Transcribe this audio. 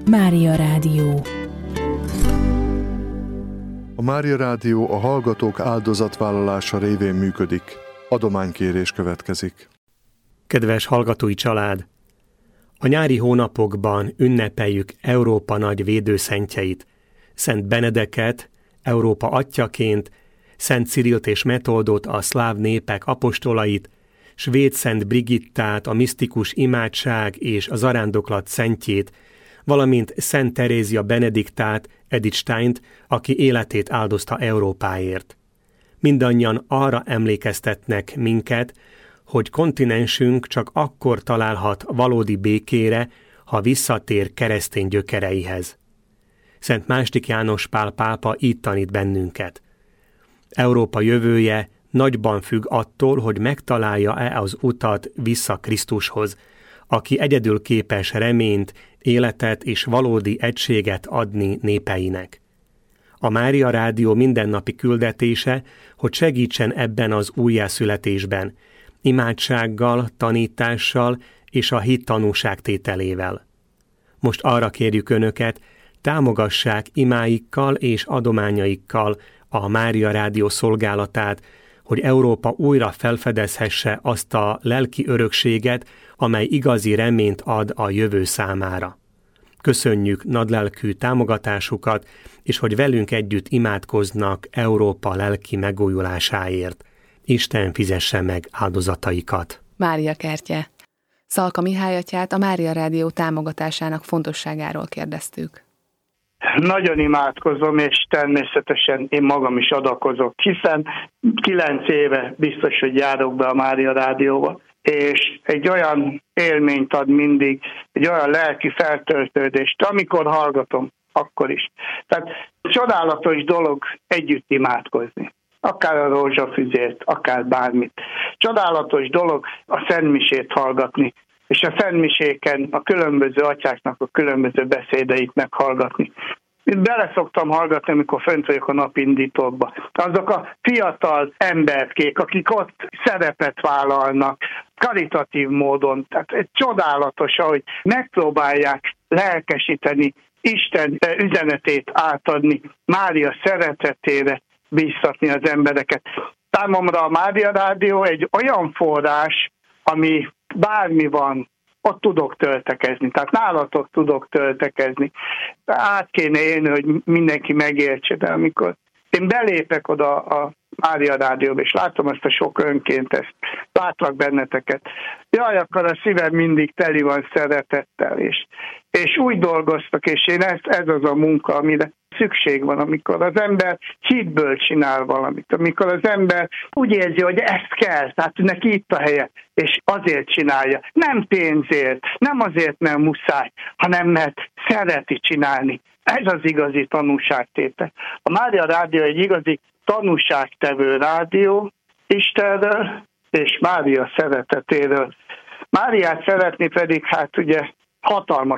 Mária Rádió. A Mária Rádió a hallgatók áldozatvállalása révén működik. Adománykérés következik. Kedves hallgatói család! A nyári hónapokban ünnepeljük Európa nagy védőszentjeit, Szent Benedeket, Európa atyjaként, Szent Cirilt és Metoldot, a szláv népek apostolait, svéd Szent Brigittát, a misztikus imádság és a zarándoklat szentjét, valamint Szent Terézia Benediktát, Edith Steint, aki életét áldozta Európáért. Mindannyian arra emlékeztetnek minket, hogy kontinensünk csak akkor találhat valódi békére, ha visszatér keresztény gyökereihez. Szent II. János Pál pápa így tanít bennünket. Európa jövője nagyban függ attól, hogy megtalálja-e az utat vissza Krisztushoz, aki egyedül képes reményt, életet és valódi egységet adni népeinek. A Mária Rádió mindennapi küldetése, hogy segítsen ebben az újjászületésben, imádsággal, tanítással és a hit tanúságtételével. Most arra kérjük Önöket, támogassák imáikkal és adományaikkal a Mária Rádió szolgálatát, hogy Európa újra felfedezhesse azt a lelki örökséget, amely igazi reményt ad a jövő számára. Köszönjük nagylelkű támogatásukat, és hogy velünk együtt imádkoznak Európa lelki megújulásáért. Isten fizesse meg áldozataikat. Mária kertje. Szalka Mihály atyát a Mária Rádió támogatásának fontosságáról kérdeztük. Nagyon imádkozom, és természetesen én magam is adakozok, hiszen 9 éve biztos, hogy járok be a Mária Rádióba, és egy olyan élményt ad mindig, egy olyan lelki feltöltődést, amikor hallgatom, akkor is. Tehát csodálatos dolog együtt imádkozni. Akár a rózsafüzért, akár bármit. Csodálatos dolog a szentmisét hallgatni, és a szentmiséken a különböző atyáknak a különböző beszédeit meghallgatni. Én bele szoktam hallgatni, amikor fönt vagyok a napindítókba. Azok a fiatal emberkék, akik ott szerepet vállalnak, karitatív módon. Tehát egy csodálatos, ahogy megpróbálják lelkesíteni, Isten üzenetét átadni, Mária szeretetére bíztatni az embereket. Számomra a Mária Rádió egy olyan forrás, ami bármi van, ott tudok töltekezni. Tehát nálatok tudok töltekezni. Át kéne élni, hogy mindenki megértse, de amikor én belépek oda a Mária Rádióba, és látom azt a sok önkéntest, látlak benneteket. Jaj, akkor a szívem mindig teli van szeretettel, és úgy dolgoztak, és én ez az a munka, amire szükség van, amikor az ember hitből csinál valamit, amikor az ember úgy érzi, hogy ezt kell, tehát neki itt a helye, és azért csinálja. Nem pénzért, nem azért, mert muszáj, hanem mert szereti csinálni. Ez az igazi tanúságtétel. A Mária Rádió egy igazi tanúságtevő rádió Istenről és Mária szeretetéről. Máriát szeretni pedig, hát ugye hatalmas